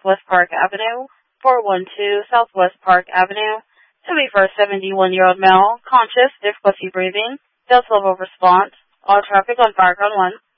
Southwest Park Avenue, 412 Southwest Park Avenue, to be for a 71-year-old male, conscious, difficulty breathing, dose level response, all traffic on Firecon 1.